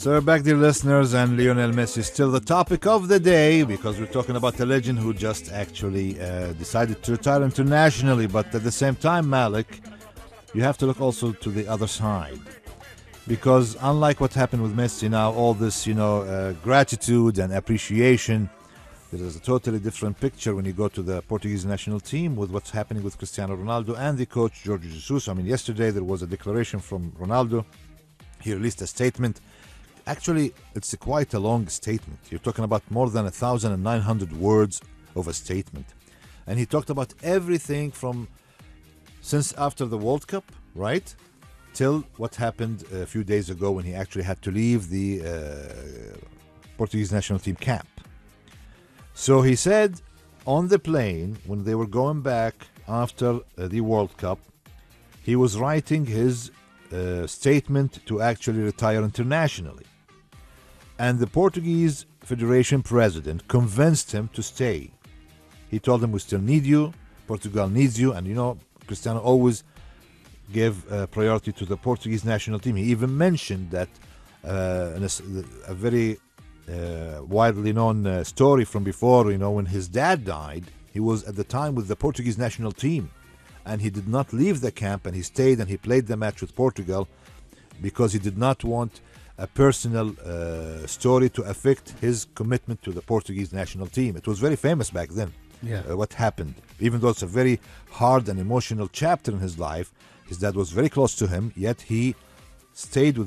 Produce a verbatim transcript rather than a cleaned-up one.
So we're back, dear listeners, and Lionel Messi is still the topic of the day because we're talking about the legend who just actually uh, decided to retire internationally. But at the same time, Malik, you have to look also to the other side. Because unlike what happened with Messi now, all this, you know, uh, gratitude and appreciation, there is a totally different picture when you go to the Portuguese national team with what's happening with Cristiano Ronaldo and the coach, Jorge Jesus. I mean, yesterday there was a declaration from Ronaldo. He released a statement. Actually, it's a quite a long statement. You're talking about more than one thousand nine hundred words of a statement. And he talked about everything from since after the World Cup, right, till what happened a few days ago when he actually had to leave the uh, Portuguese national team camp. So he said on the plane, when they were going back after uh, the World Cup, he was writing his uh, statement to actually retire internationally. And the Portuguese Federation president convinced him to stay. He told him, we still need you, Portugal needs you, and you know, Cristiano always gave uh, priority to the Portuguese national team. He even mentioned that uh, in a, a very uh, widely known uh, story from before, you know, when his dad died, he was at the time with the Portuguese national team, and he did not leave the camp, and he stayed and he played the match with Portugal because he did not want a personal uh, story to affect his commitment to the Portuguese national team. It was very famous back then, yeah. uh, what happened. Even though it's a very hard and emotional chapter in his life, his dad was very close to him, yet he stayed with